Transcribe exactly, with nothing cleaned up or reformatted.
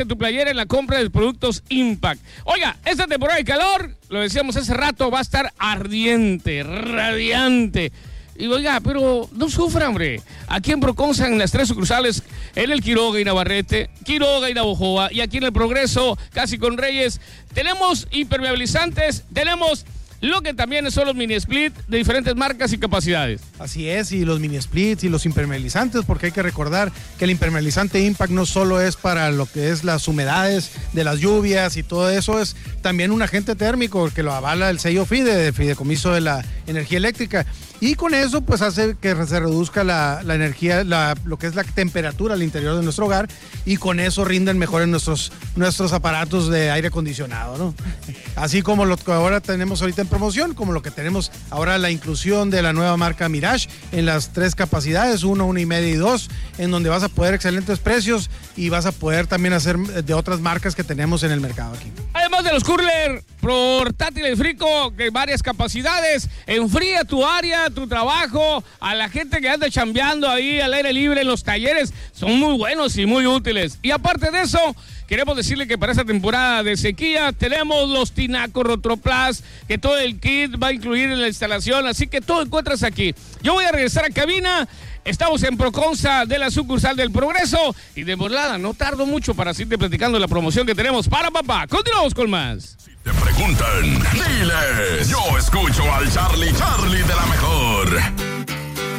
tu playera en la compra de productos Impact. Oiga, esta temporada de calor, lo decíamos hace rato, va a estar ardiente, radiante. Y oiga, pero no sufra, hombre. Aquí en Proconza, en las tres sucursales, en el Quiroga y Navarrete, Quiroga y Navojoa, y aquí en el Progreso, casi con Reyes, tenemos impermeabilizantes, tenemos lo que también son los mini split de diferentes marcas y capacidades. Así es, y los mini splits y los impermeabilizantes, porque hay que recordar que el impermeabilizante Impact no solo es para lo que es las humedades de las lluvias y todo eso, es también un agente térmico que lo avala el sello FIDE, de Fideicomiso de la Energía Eléctrica. Y con eso pues hace que se reduzca la, la energía, la, lo que es la temperatura al interior de nuestro hogar, y con eso rinden mejor en nuestros, nuestros aparatos de aire acondicionado, ¿no? Así como lo que ahora tenemos ahorita en promoción, como lo que tenemos ahora, la inclusión de la nueva marca Mirage en las tres capacidades, uno, una y media y dos, en donde vas a poder excelentes precios y vas a poder también hacer de otras marcas que tenemos en el mercado aquí. Además de los cooler portátiles Frico, que varias capacidades, enfría tu área, tu trabajo, a la gente que anda chambeando ahí al aire libre en los talleres, son muy buenos y muy útiles. Y aparte de eso, queremos decirle que para esta temporada de sequía tenemos los tinacos Rotoplas, que todo el kit va a incluir en la instalación, así que todo encuentras aquí. Yo voy a regresar a cabina. Estamos en Proconza de la sucursal del Progreso y de volada, no tardo mucho para seguirte platicando la promoción que tenemos para papá. Continuamos con más. Si te preguntan, diles, yo escucho al Charlie Charlie de la mejor.